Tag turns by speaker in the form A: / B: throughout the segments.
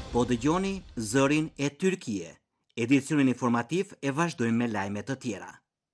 A: Po dëgjoni zërin e Tyrkie. Edicionin informativ e vazhdojmë me lajme të tjera.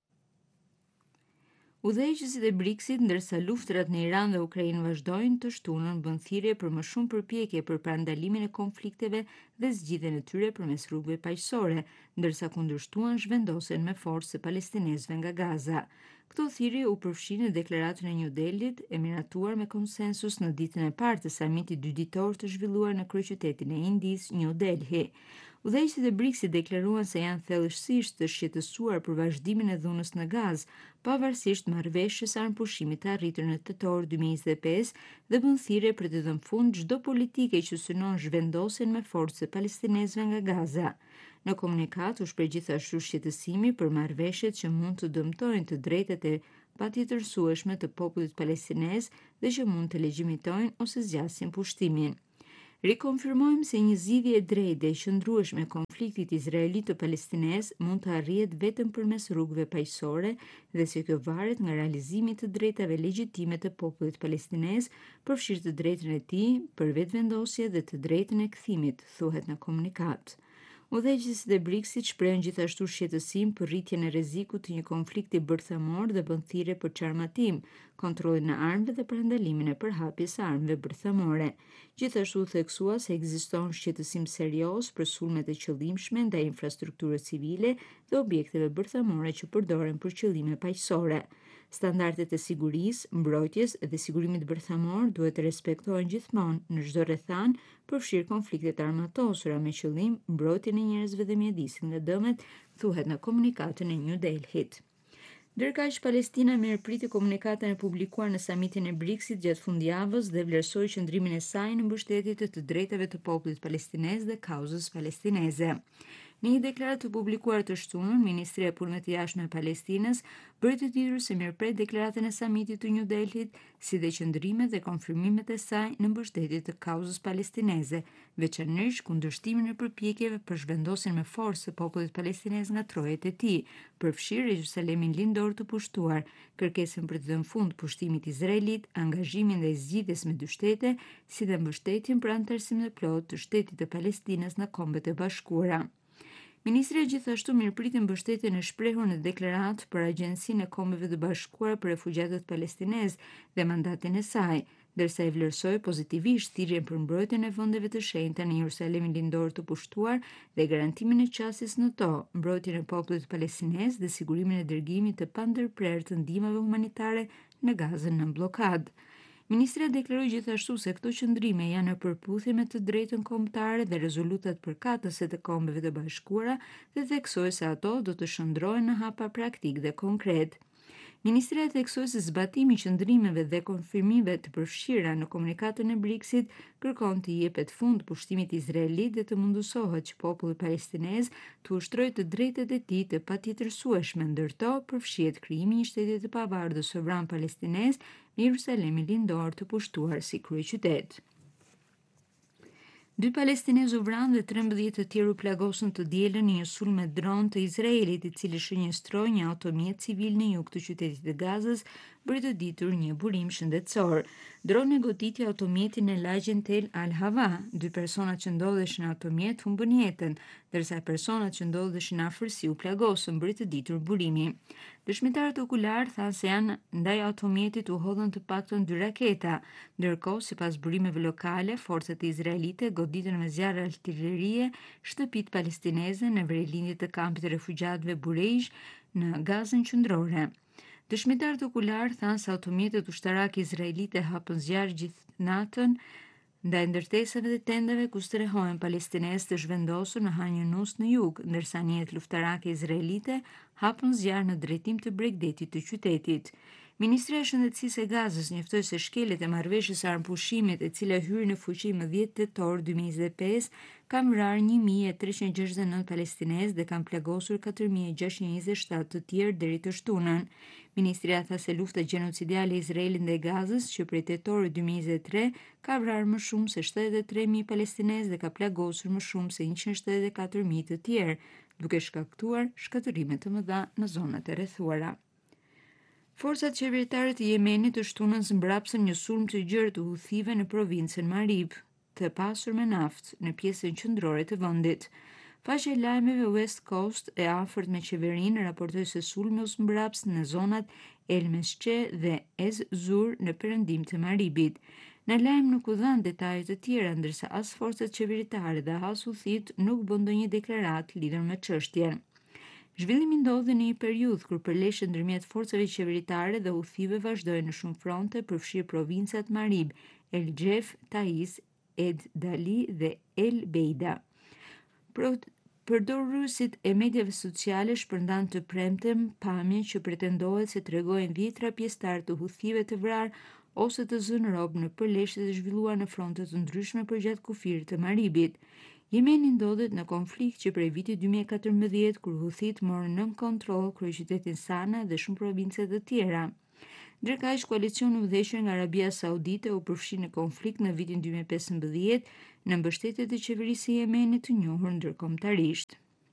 B: Udhëheqësit e BRICS-it, ndërsa luftrat në Iran dhe Ukrainë vazhdojnë të shtunën, bën thirrje për më shumë përpjekje për parandalimin e konflikteve dhe zgjidhjen e tyre përmes rrugëve paqësore, ndërsa kundërshtuan zhvendosjen me forcë së palestinezëve nga Gaza. Këto thirrje u përfshin në deklaratën e New Delhit, e miratuar me konsensus në ditën e parë të samitit dyditor të zhvilluar në kryeqytetin e Indisë, New Delhi. Udhëheqësit e BRICS-it deklaruan se janë thellësisht të shqetësuar për vazhdimin e dhunës në Gazë, pavarësisht marrëveshjes së armpushimit të arritur në tetor 2025 dhe bën thirrje për të dhënë fund çdo politike që synon zhvendosjen me forcë të palestinezëve nga Gaza. Në komunikat u shpreh gjithashtu shqetësimi për marrëveshjet që mund të dëmtojnë të drejtat e patjetërsueshme të popullit palestinez dhe që mund të legitimitojnë ose zgjasin pushtimin. Rikonfirmojmë se një zgjidhje e drejtë dhe e qëndrueshme e konfliktit izraelito-palestinez mund të arrihet vetëm përmes rrugëve paqësore dhe se kjo varet nga realizimi të drejtave legjitime të popullit palestinez, përfshirë të drejtën e tij për vetëvendosje dhe të drejtën e kthimit, thuhet në komunikat. Udhëheqësit e BRICS-it shprehen gjithashtu shqetësim për rritjen e rrezikut të një konflikti bërthamor dhe bën thirrje për çarmatim, kontrollin e armëve dhe parandalimin e përhapjes së armëve bërthamore. Gjithashtu theksua se ekziston shqetësim serioz për sulmet e qëllimshme ndaj infrastrukturës civile dhe objekteve bërthamore që përdoren për qëllime paqësore. Standardet e sigurisë, mbrojtjes dhe sigurimit bërthamor duhet të respektohen gjithmonë në çdo rrethan, përfshirë konfliktet armatosura me qëllim mbrojtjen e njerëzve dhe mjedisin nga dëmet, thuhet në komunikatën e New Delhit. Ndërkaq, Palestina mirëpriti komunikatën e publikuar në samitin e BRICS-it gjatë fundjavës dhe vlerësoi qëndrimin e saj në mbështetje të drejtave të popullit palestinez dhe kauzës palestineze. Në një deklaratë të publikuar të shtunën, Ministria e Punëve të Jashtme e Palestinës bëri të ditur se mirëpret deklaratën e samitit të New Delhit, si dhe qëndrimet dhe konfirmimet e saj në mbështetje të kauzës palestineze, veçanërisht kundërshtimin e përpjekjeve për zhvendosjen me forcë të popullit palestinez nga trojet e tij, përfshirë Jerusalemin lindor të pushtuar, kërkesën për të dhënë fund pushtimit izraelit, angazhimin ndaj zgjidhjes me dy shtete, si dhe mbështetjen për anëtarësim të plotë të shtetit të Palestinës në Kombet e Bashkuara. Ministria gjithashtu mirëpriti mbështetjen e shprehur në deklaratë për Agjencinë e Kombeve të Bashkuara për Refugjatët Palestinezë dhe mandatin e saj, ndërsa e vlerësoi pozitivisht thirrjen për mbrojtjen e vendeve të shenjta në Jerusalemin lindor të pushtuar dhe garantimin e qasjes në to, mbrojtjen e popullit palestinez dhe sigurimin e dërgimit të pandërprerë të ndihmave humanitare në Gazën nën bllokadë. Ministria deklaroi gjithashtu se këto qëndrime janë në përputhje me të drejtën kombëtare dhe rezolutat përkatëse të Kombeve të Bashkuara dhe theksoi se ato do të shndrohen në hapa praktik dhe konkret. Ministria theksoi se zbatimi i qëndrimeve dhe konfirmimeve të përfshira në komunikatën e BRICS-it kërkon të jepet fund pushtimit izraelit dhe të mundësohet që populli palestinez të ushtrojë të drejtat e tij të patjetërsueshme, ndërto përfshihet krijimi i një shteti të pavarur dhe sovran palestinez në Jerusalemin lindor të pushtuar si kryeqytet. 2 palestinezë u vranë dhe 13 të tjerë u plagosën të dielën në një sulm me dron të Izraelit, i cili shënjestroi një automjet civil në jug të qytetit të Gazës, bëri të ditur një burim shëndetësor. Droni goditi automjetin në lagjen Tel Al Hava. 2 persona që ndodheshin në automjet humbën jetën, ndërsa personat që ndodheshin në afërsi u plagosën, bëri të ditur burimi. Dëshmitarët okular thanë se janë ndaj automjetit u hodhën të paktën 2 raketa, ndërkohë sipas burimeve lokale, forcat izraelite goditën me zjarre artillerie shtëpitë palestineze në vrelindje të kampit të refugjatëve Bureish në Gazën qendrore. Dëshmitarët okular thanë se automjetet ushtarake izraelite hapën zjarr gjithë natën ndaj ndërtesave dhe tendave ku strehohen palestinezë të zhvendosur në Han Yunus në jug, ndërsa njëhet luftarake izraelite hapën zjarr në drejtim të Bregdetit të qytetit. Ministria e Shëndetësisë e Gazës njoftoi se shkeljet e marrëveshjes së armpushimit, e cila hyri në fuqi më 10 tetor 2025, kanë vrarë 1369 palestinezë dhe kanë plagosur 4627 të tjerë deri të shtunën. Ministria tha se lufta gjenocidiale e Izraelit ndaj Gazës, që prej tetorit 2023 ka vrarë më shumë se 73.000 palestinezë dhe ka plagosur më shumë se 174.000 të tjerë, duke shkaktuar shkatërime të mëdha në zonat e rrethuara. Forcat qeveritare të Yemenit të shtunën së mbrapsën një sulm të gjerë të Huthive në provincën Marib. të pasur me naftë në pjesën qendrore të vendit. Faqja e lajmeve West Coast e afërt me qeverinë raportoi se sulmi u mbraps në zonat El Mesche dhe Ez Zur në perëndim të Maribit. Në lajm nuk u dhanë detaje të tjera, ndërsa as forcat qeveritare dhe as Huthit nuk bën ndonjë deklaratë lidhur me çështjen. Zhvillimi ndodhi në një periudhë kur përleshjet ndërmjet forcave qeveritare dhe Huthive vazhdojnë në shumë fronte, përfshirë provincat Marib, El Gjef, Taiz, Ed Dali dhe El Beida. Përdoruesit e medjave sociale shpërndan të premten pamje që pretendohet se tregojnë 10 pjesëtar të Huthive të vrarë ose të zënë rob në përleshjet e zhvilluara në fronte të ndryshme përgjatë kufirit të Maribit. Jemeni ndodhet në konflikt që prej vitit 2014 kur Huthit morën nën kontroll kryeqytetin Sana dhe shumë province të tjera. Ndërkaq, koalicioni i udhëhequr nga Arabia Saudite u përfshi në konflikt në vitin 2015 në mbështetje të qeverisë së Jemenit të njohur ndërkombëtarisht.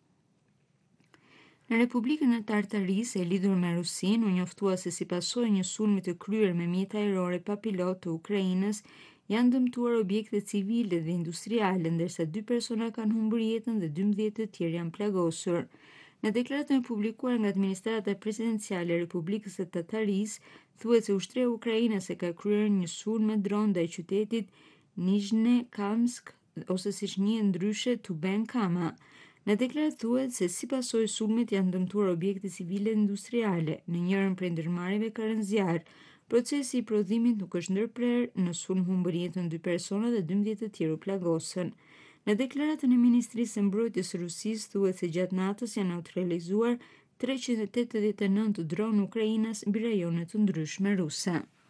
B: Në Republikën e Tartarisë e lidhur me Rusinë, u njoftua se si pasojë një sulmi të kryer me mjete ajrore pa pilot të Ukrainës, janë dëmtuar objekte civile dhe industriale, ndërsa 2 persona kanë humbur jetën dhe 12 të tjerë janë plagosur. Në deklaratën e publikuar nga administrata presidenciale e Republikës së Tatarisë, thuhet se ushtria e Ukrainës e ka kryer një sulm me dron ndaj qytetit Nizhnekamsk ose siç njihet ndryshe Tuben Kama. Në deklaratë thuhet se si pasojë e sulmit janë dëmtuar objekte civile dhe industriale. Në njërin prej ndërmarrjeve ka rënë zjarr. Procesi i prodhimit nuk është ndërprer, në sulm humbën jetën 2 persona dhe 12 të tjerë u plagosën. Në deklaratën e Ministrisë së Mbrojtjes së Rusisë thuhet se gjatë natës janë neutralizuar 389 dron ukrainas mbi rajone të ndryshme ruse.